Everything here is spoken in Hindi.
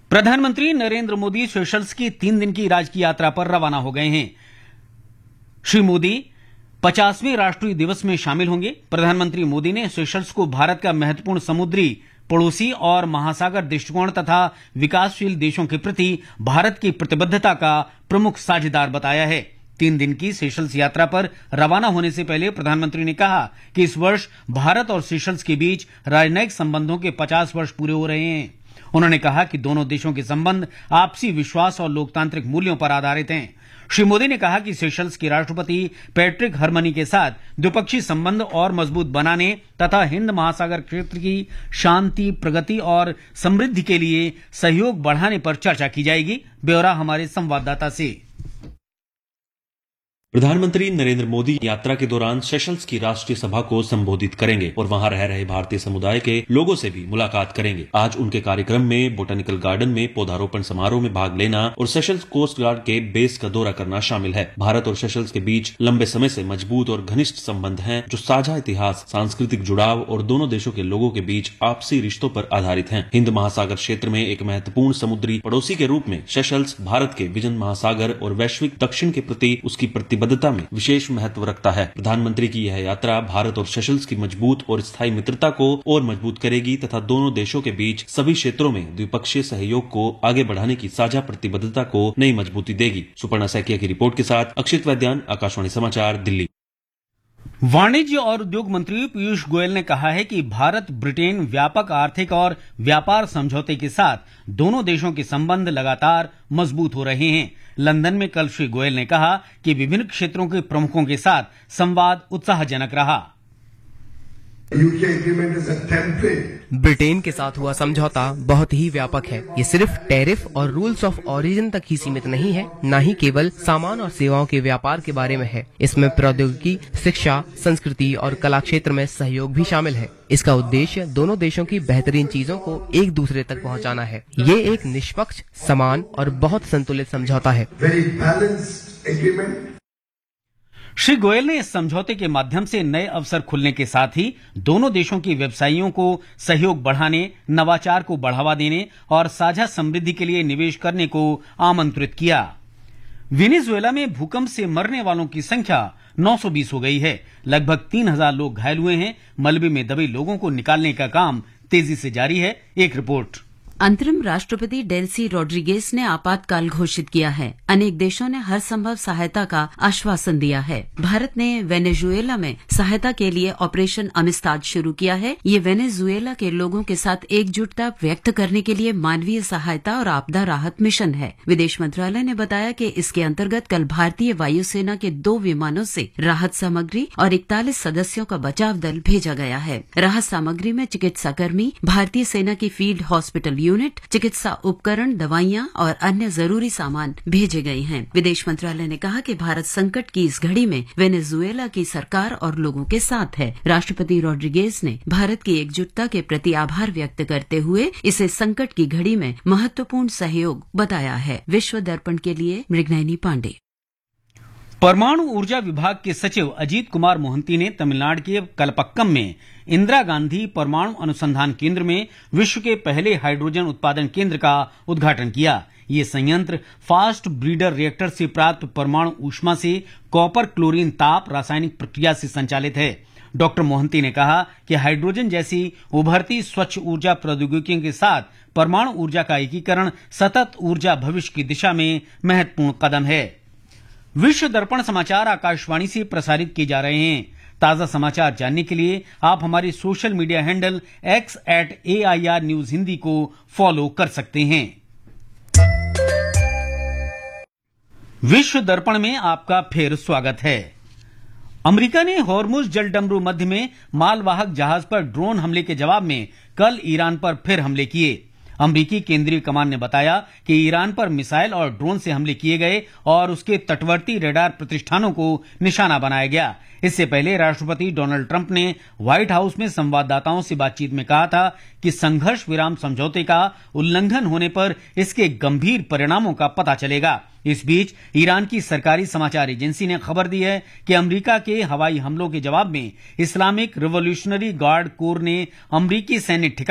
प्रधानमंत्री नरेंद्र मोदी सेशल्स की 3 दिन की राजकीय यात्रा पर रवाना हो गए हैं। श्री मोदी 50वें राष्ट्रीय दिवस में शामिल होंगे। प्रधानमंत्री मोदी ने सेशल्स को भारत का महत्वपूर्ण समुद्री पड़ोसी और महासागर दृष्टिकोण तथा विकासशील देशों के प्रति भारत की प्रतिबद्धता का प्रमुख साझेदार बताया है। 3 दिन की सेशल्स यात्रा पर रवाना होने से पहले प्रधानमंत्री ने कहा कि इस वर्ष भारत और सेशल्स के बीच राजनयिक संबंधों के 50 वर्ष पूरे हो रहे हैं। उन्होंने कहा कि दोनों देशों के संबंध आपसी विश्वास और लोकतांत्रिक मूल्यों पर आधारित हैं। श्री मोदी ने कहा कि सेशल्स के राष्ट्रपति पैट्रिक हरमनी के साथ द्विपक्षीय संबंध और मजबूत बनाने तथा हिंद महासागर क्षेत्र की शांति, प्रगति और समृद्धि के लिए सहयोग बढ़ाने पर चर्चा की जाएगी। ब्यौरा हमारे संवाददाता से। प्रधानमंत्री नरेंद्र मोदी यात्रा के दौरान सेशल्स की राष्ट्रीय सभा को संबोधित करेंगे और वहां रह रहे भारतीय समुदाय के लोगों से भी मुलाकात करेंगे। आज उनके कार्यक्रम में बोटेनिकल गार्डन में पौधारोपण समारोह में भाग लेना और सेशल्स कोस्ट गार्ड के बेस का दौरा करना शामिल है। भारत और सेशल्स के बीच लंबे समय से मजबूत और घनिष्ठ संबंध हैं, जो साझा इतिहास, सांस्कृतिक जुड़ाव और दोनों देशों के लोगों के बीच आपसी रिश्तों पर आधारित हैं। हिंद महासागर क्षेत्र में एक महत्वपूर्ण समुद्री पड़ोसी के रूप में सेशल्स भारत के विजन महासागर और वैश्विक दक्षिण के प्रति उसकी प्रतिबद्धता में विशेष महत्व रखता है। प्रधानमंत्री की यह यात्रा भारत और सेशल्स की मजबूत और स्थायी मित्रता को और मजबूत करेगी तथा दोनों देशों के बीच सभी क्षेत्रों में द्विपक्षीय सहयोग को आगे बढ़ाने की साझा प्रतिबद्धता को नई मजबूती देगी। सुपर्णा सैकिया की रिपोर्ट के साथ अक्षित वैद्यान, आकाशवाणी समाचार, दिल्ली। वाणिज्य और उद्योग मंत्री पीयूष गोयल ने कहा है कि भारत ब्रिटेन व्यापक आर्थिक और व्यापार समझौते के साथ दोनों देशों के संबंध लगातार मजबूत हो रहे हैं। लंदन में कल श्री गोयल ने कहा कि विभिन्न क्षेत्रों के प्रमुखों के साथ संवाद उत्साहजनक रहा। ब्रिटेन के साथ हुआ समझौता बहुत ही व्यापक है। ये सिर्फ टैरिफ और रूल्स ऑफ ओरिजिन तक ही सीमित नहीं है, न ही केवल सामान और सेवाओं के व्यापार के बारे में है। इसमें प्रौद्योगिकी, शिक्षा, संस्कृति और कला क्षेत्र में सहयोग भी शामिल है। इसका उद्देश्य दोनों देशों की बेहतरीन चीजों को एक दूसरे तक पहुंचाना है। ये एक निष्पक्ष, समान और बहुत संतुलित समझौता है। श्री गोयल ने इस समझौते के माध्यम से नए अवसर खुलने के साथ ही दोनों देशों के व्यवसायियों को सहयोग बढ़ाने, नवाचार को बढ़ावा देने और साझा समृद्धि के लिए निवेश करने को आमंत्रित किया। वेनेजुएला में भूकंप से मरने वालों की संख्या 920 हो गई है। लगभग 3000 लोग घायल हुए हैं। मलबे में दबे लोगों को निकालने का काम तेजी से जारी है। एक रिपोर्ट। अंतरिम राष्ट्रपति डेल्सी रोड्रिगेज ने आपातकाल घोषित किया है। अनेक देशों ने हर संभव सहायता का आश्वासन दिया है। भारत ने वेनेजुएला में सहायता के लिए ऑपरेशन अमिस्ताद शुरू किया है। ये वेनेजुएला के लोगों के साथ एकजुटता व्यक्त करने के लिए मानवीय सहायता और आपदा राहत मिशन है। विदेश मंत्रालय ने बताया कि इसके अंतर्गत कल भारतीय वायुसेना के 2 विमानों से राहत सामग्री और 41 सदस्यों का बचाव दल भेजा गया है। राहत सामग्री में चिकित्साकर्मी, भारतीय सेना की फील्ड हॉस्पिटल यूनिट, चिकित्सा उपकरण, दवाइयां और अन्य जरूरी सामान भेजे गए हैं। विदेश मंत्रालय ने कहा कि भारत संकट की इस घड़ी में वेनेजुएला की सरकार और लोगों के साथ है। राष्ट्रपति रोड्रिगेज ने भारत की एकजुटता के प्रति आभार व्यक्त करते हुए इसे संकट की घड़ी में महत्वपूर्ण सहयोग बताया है। विश्व दर्पण के लिए मृगनयनी पांडे। परमाणु ऊर्जा विभाग के सचिव अजीत कुमार मोहंती ने तमिलनाडु के कलपक्कम में इंदिरा गांधी परमाणु अनुसंधान केंद्र में विश्व के पहले हाइड्रोजन उत्पादन केंद्र का उद्घाटन किया। ये संयंत्र फास्ट ब्रीडर रिएक्टर से प्राप्त परमाणु ऊष्मा से कॉपर क्लोरीन ताप रासायनिक प्रक्रिया से संचालित है। डॉक्टर मोहंती ने कहा कि हाइड्रोजन जैसी उभरती स्वच्छ ऊर्जा प्रौद्योगिकियों के साथ परमाणु ऊर्जा का एकीकरण सतत ऊर्जा भविष्य की दिशा में महत्वपूर्ण कदम है। विश्व दर्पण समाचार आकाशवाणी से प्रसारित किए जा रहे हैं। ताजा समाचार जानने के लिए आप हमारे social media handle x@AIR news Hindi को फॉलो कर सकते हैं। विश्व दर्पण में आपका फिर स्वागत है। अमेरिका ने हॉर्मुज जलडमरू मध्य में मालवाहक जहाज पर ड्रोन हमले के जवाब में कल ईरान पर फिर हमले किए। अमरीकी केंद्रीय कमान ने बताया कि ईरान पर मिसाइल और ड्रोन से हमले किए गए और उसके तटवर्ती रडार प्रतिष्ठानों को निशाना बनाया गया। इससे पहले राष्ट्रपति डोनाल्ड ट्रंप ने व्हाइट हाउस में संवाददाताओं से बातचीत में कहा था कि संघर्ष विराम समझौते का उल्लंघन होने पर इसके गंभीर परिणामों का पता चलेगा। इस बीच ईरान की सरकारी समाचार एजेंसी ने खबर दी है कि अमेरिका के हवाई हमलों के जवाब में इस्लामिक रिवॉल्यूशनरी गार्ड कोर ने अमेरिकी सैन्य